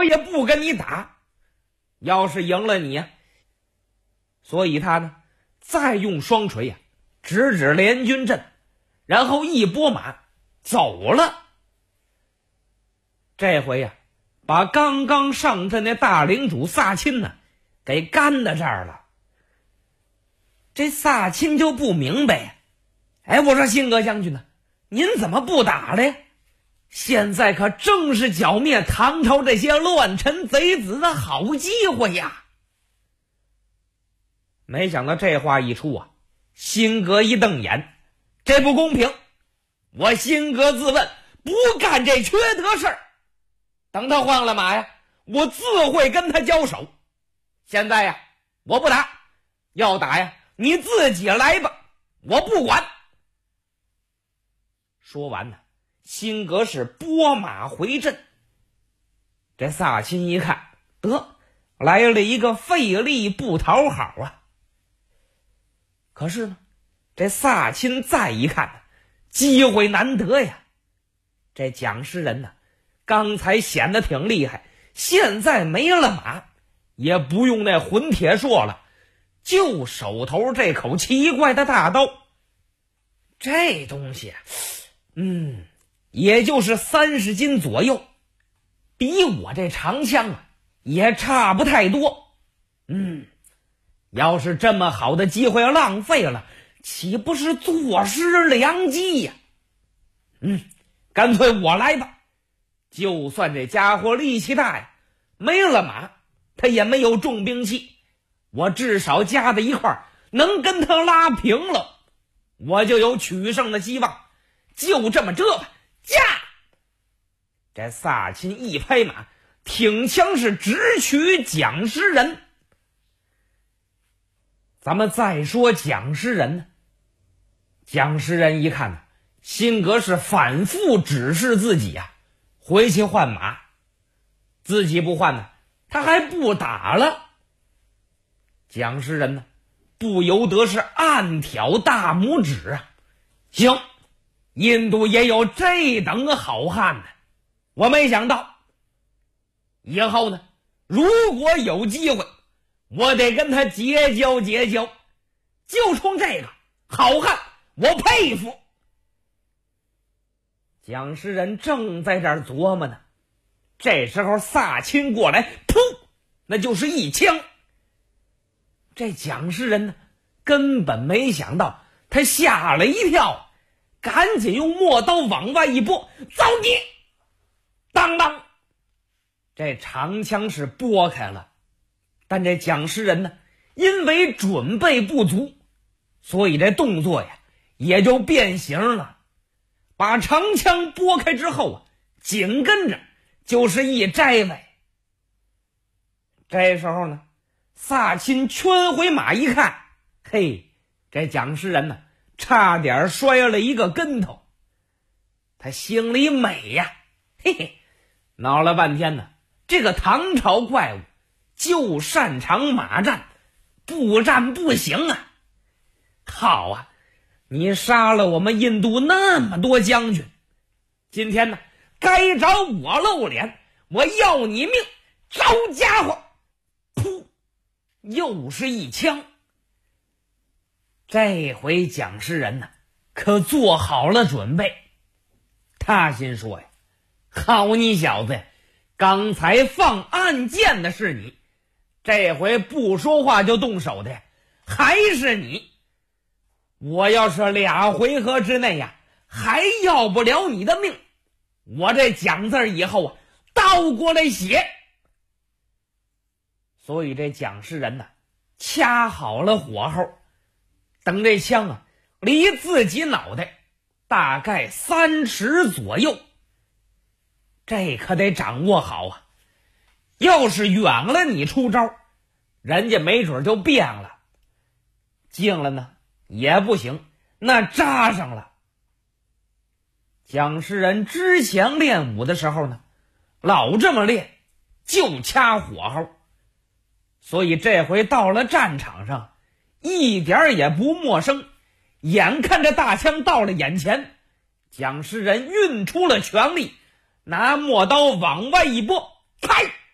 也不跟你打，要是赢了你呀。所以他呢，再用双锤呀，直指联军阵，然后一拨马走了。这回呀，把刚刚上阵的大领主萨钦呢，给干到这儿了。这萨钦就不明白呀，哎，我说辛格将军呢，您怎么不打了呀？现在可正是剿灭唐朝这些乱臣贼子的好机会呀！没想到这话一出啊，辛格一瞪眼，这不公平！我辛格自问不干这缺德事儿，等他换了马呀，我自会跟他交手。现在呀，我不打，要打呀，你自己来吧，我不管。说完呢，辛格是拨马回阵。这萨钦一看，得来了一个费力不讨好啊！可是呢，这萨钦再一看，机会难得呀。这蒋诗人呢，刚才显得挺厉害，现在没了马，也不用那混铁槊了，就手头这口奇怪的大刀。这东西啊，也就是30斤左右，比我这长枪啊也差不太多。要是这么好的机会浪费了，岂不是坐失良机呀？干脆我来吧。就算这家伙力气大呀，没了马，他也没有重兵器，我至少加在一块儿能跟他拉平了，我就有取胜的希望。就这么着吧，驾！这萨钦一拍马，挺枪是直取蒋诗人。咱们再说蒋诗人呢，蒋诗人一看呢，辛格是反复指示自己呀，回去换马，自己不换呢，他还不打了。蒋诗人呢，不由得是暗挑大拇指啊！行，印度也有这等好汉呢，我没想到。以后呢，如果有机会，我得跟他结交结交。就冲这个好汉，我佩服。蒋诗人正在这儿琢磨呢，这时候萨钦过来，噗，那就是一枪。这蒋诗人呢，根本没想到，他吓了一跳，赶紧用陌刀往外一拨，走你！当当，这长枪是拨开了，但这蒋诗人呢，因为准备不足，所以这动作呀也就变形了。把长枪拨开之后啊，紧跟着就是一摘尾。这时候呢，萨钦圈回马一看，嘿，这蒋诗人呢，差点摔了一个跟头。他心里美呀，嘿嘿，闹了半天呢，这个唐朝怪物就擅长马战，不战不行啊！好啊，你杀了我们印度那么多将军，今天呢，该找我露脸，我要你命！招家伙！噗，又是一枪。这回蒋诗人呢，可做好了准备。他心说呀，好你小子，刚才放暗箭的是你，这回不说话就动手的还是你。我要是2回合之内呀，还要不了你的命，我这蒋字以后啊，倒过来写。所以这蒋诗人呢，掐好了火候，等这枪啊离自己脑袋大概3尺左右，这可得掌握好啊！要是远了你出招，人家没准就变了；近了呢也不行，那扎上了。蒋诗人之前练武的时候呢，老这么练，就掐火候，所以这回到了战场上，一点也不陌生。眼看着大枪到了眼前，蒋诗人运出了全力，拿陌刀往外一拨，开！